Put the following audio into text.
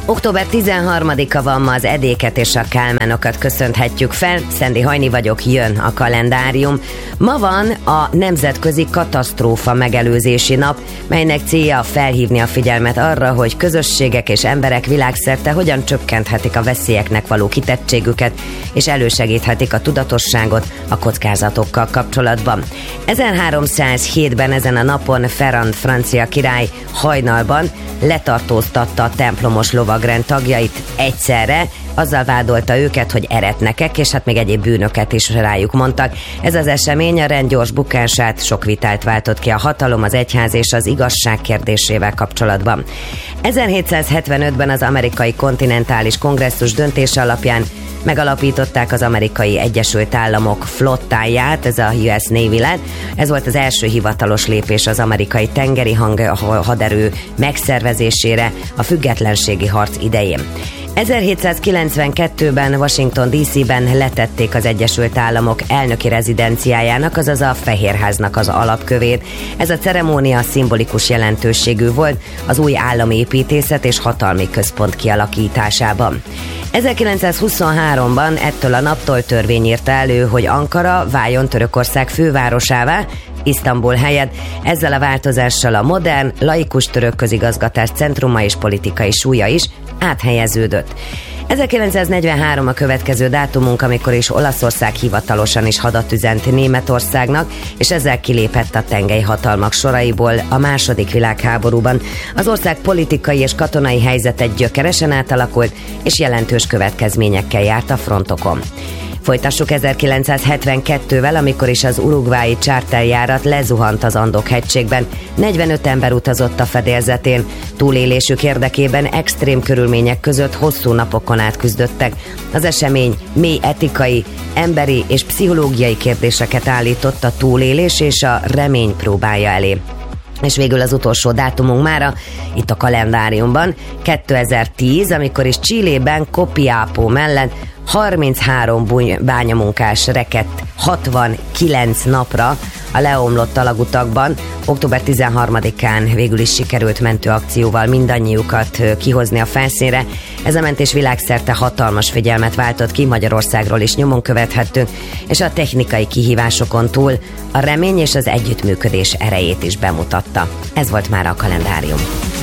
Október 13-a van ma, az Edéket és a Kálmánokat köszönhetjük fel. Szendi Hajni vagyok, jön a kalendárium. Ma van a Nemzetközi Katasztrófa Megelőzési Nap, melynek célja felhívni a figyelmet arra, hogy közösségek és emberek világszerte hogyan csökkenthetik a veszélyeknek való kitettségüket, és elősegíthetik a tudatosságot a kockázatokkal kapcsolatban. 1307-ben ezen a napon Ferrand francia király hajnalban letartóztatta a templomos lovagrend tagjait egyszerre, azzal vádolta őket, hogy eretnekek, és hát még egyéb bűnöket is rájuk mondtak. Ez az esemény a rend gyors bukását, sok vitát váltott ki a hatalom, az egyház és az igazság kérdésével kapcsolatban. 1775-ben az amerikai kontinentális kongresszus döntése alapján megalapították az Amerikai Egyesült Államok flottáját, ez a US Navy lett. Ez volt az első hivatalos lépés az amerikai tengeri haderő megszervezésére a függetlenségi harc idején. 1792-ben Washington DC-ben letették az Egyesült Államok elnöki rezidenciájának, azaz a Fehérháznak az alapkövét. Ez a ceremónia szimbolikus jelentőségű volt az új állami építészet és hatalmi központ kialakításában. 1923-ban ettől a naptól törvény írta elő, hogy Ankara váljon Törökország fővárosává, Isztambul helyett. Ezzel a változással a modern, laikus török közigazgatás centruma és politikai súlya is áthelyeződött. 1943 a következő dátumunk, amikor is Olaszország hivatalosan is hadat üzent Németországnak, és ezzel kilépett a tengely hatalmak soraiból a II. Világháborúban. Az ország politikai és katonai helyzete gyökeresen átalakult, és jelentős következményekkel járt a frontokon. Folytassuk 1972-vel, amikor is az uruguayi charterjárat lezuhant az Andok-hegységben. 45 ember utazott a fedélzetén. Túlélésük érdekében extrém körülmények között hosszú napokon át küzdöttek. Az esemény mély etikai, emberi és pszichológiai kérdéseket állított a túlélés és a remény próbája elé. És végül az utolsó dátumunk mára, itt a kalendáriumban, 2010, amikor is Chilében Copiapó mellett 33 bányamunkás rekedt 69 napra a leomlott alagutakban. Október 13-án végül is sikerült mentőakcióval mindannyiukat kihozni a felszínre. Ez a mentés világszerte hatalmas figyelmet váltott ki, Magyarországról is nyomon követhettünk, és a technikai kihívásokon túl a remény és az együttműködés erejét is bemutatta. Ez volt már a kalendárium.